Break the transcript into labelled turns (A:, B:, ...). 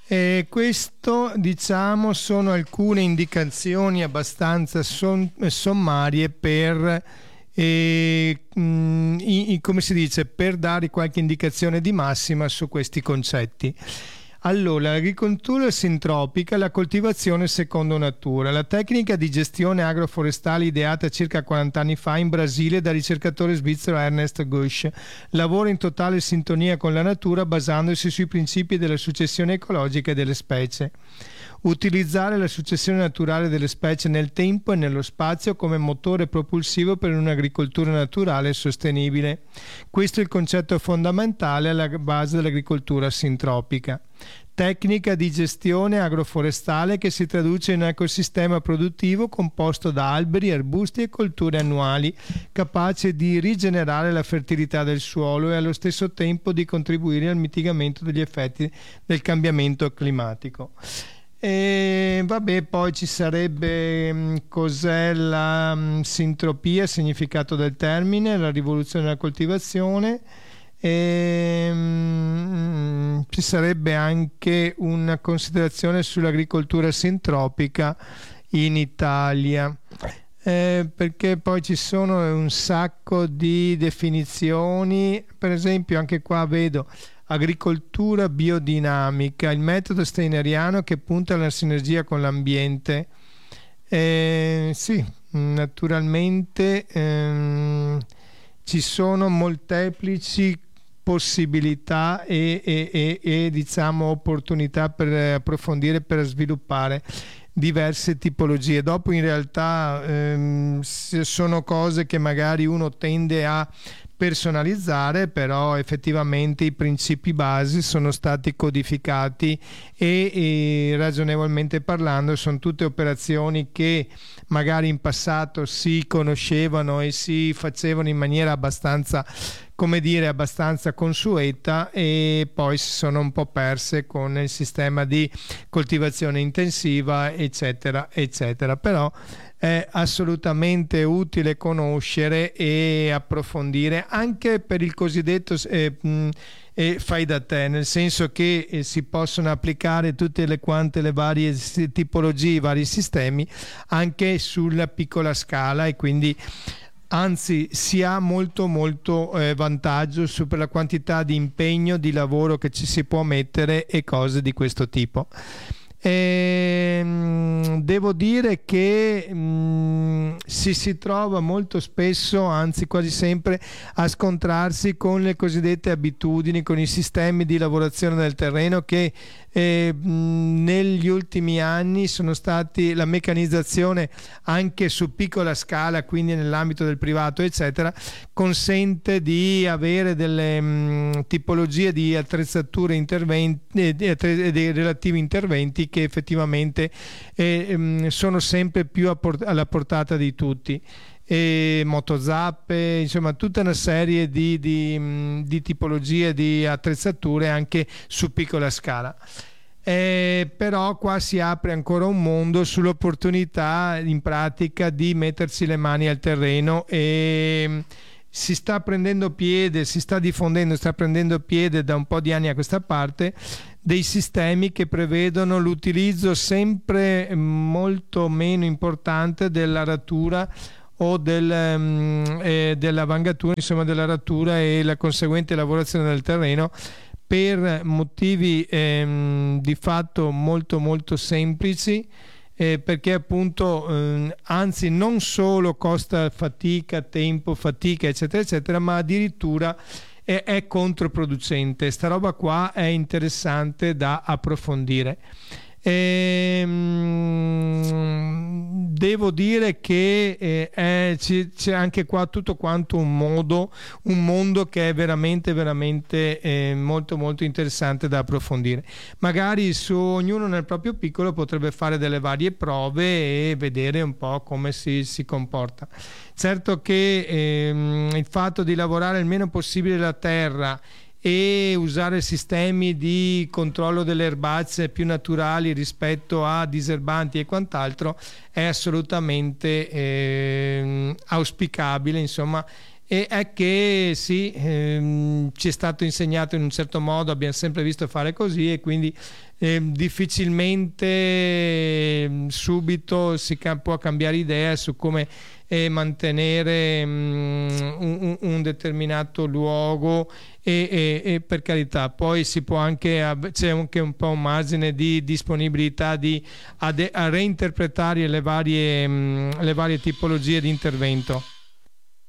A: Questo, diciamo, sono alcune indicazioni abbastanza sommarie per come si dice, per dare qualche indicazione di massima su questi concetti. Allora, l'agricoltura sintropica è la coltivazione secondo natura, la tecnica di gestione agroforestale ideata circa 40 anni fa in Brasile dal ricercatore svizzero Ernest Gusch. Lavora in totale sintonia con la natura basandosi sui principi della successione ecologica delle specie. Utilizzare la successione naturale delle specie nel tempo e nello spazio come motore propulsivo per un'agricoltura naturale e sostenibile. Questo è il concetto fondamentale alla base dell'agricoltura sintropica. Tecnica di gestione agroforestale che si traduce in un ecosistema produttivo composto da alberi, arbusti e colture annuali, capace di rigenerare la fertilità del suolo e allo stesso tempo di contribuire al mitigamento degli effetti del cambiamento climatico. E vabbè, poi ci sarebbe cos'è la sintropia, significato del termine, la rivoluzione della coltivazione. Ci sarebbe anche una considerazione sull'agricoltura sintropica in Italia, perché poi ci sono un sacco di definizioni. Per esempio, anche qua vedo agricoltura biodinamica, il metodo steineriano che punta alla sinergia con l'ambiente. Sì, naturalmente ci sono molteplici possibilità e diciamo opportunità per approfondire, per sviluppare diverse tipologie. Dopo in realtà sono cose che magari uno tende a personalizzare, però effettivamente i principi basi sono stati codificati e ragionevolmente parlando sono tutte operazioni che magari in passato si conoscevano e si facevano in maniera abbastanza, come dire, abbastanza consueta, e poi si sono un po' perse con il sistema di coltivazione intensiva, eccetera eccetera. Però è assolutamente utile conoscere e approfondire anche per il cosiddetto fai da te, nel senso che si possono applicare tutte le varie tipologie, i vari sistemi anche sulla piccola scala, e quindi anzi si ha molto vantaggio per la quantità di impegno, di lavoro che ci si può mettere e cose di questo tipo. Devo dire che si trova molto spesso, anzi quasi sempre, a scontrarsi con le cosiddette abitudini, con i sistemi di lavorazione del terreno che negli ultimi anni sono stati, la meccanizzazione anche su piccola scala, quindi nell'ambito del privato eccetera, consente di avere delle tipologie di attrezzature, interventi, dei relativi interventi che effettivamente sono sempre più alla portata di tutti. Motozappe, insomma tutta una serie di tipologie di attrezzature anche su piccola scala. Però qua si apre ancora un mondo sull'opportunità in pratica di mettersi le mani al terreno, e si sta prendendo piede, si sta diffondendo, sta prendendo piede da un po' di anni a questa parte dei sistemi che prevedono l'utilizzo sempre molto meno importante dell'aratura o della vangatura, insomma della ratura e la conseguente lavorazione del terreno, per motivi di fatto molto semplici, perché appunto anzi non solo costa fatica, tempo, fatica eccetera eccetera, ma addirittura è controproducente. Sta roba qua è interessante da approfondire. Devo dire che c'è anche qua tutto quanto un mondo che è veramente molto interessante da approfondire. Magari su ognuno nel proprio piccolo potrebbe fare delle varie prove e vedere un po' come si comporta. Certo che il fatto di lavorare il meno possibile la terra e usare sistemi di controllo delle erbacce più naturali rispetto a diserbanti e quant'altro è assolutamente auspicabile, insomma, e è che sì, ci è stato insegnato in un certo modo, abbiamo sempre visto fare così, e quindi difficilmente subito può cambiare idea su come mantenere un determinato luogo, e per carità poi si può anche, c'è anche un po' un margine di disponibilità a reinterpretare le varie tipologie di intervento.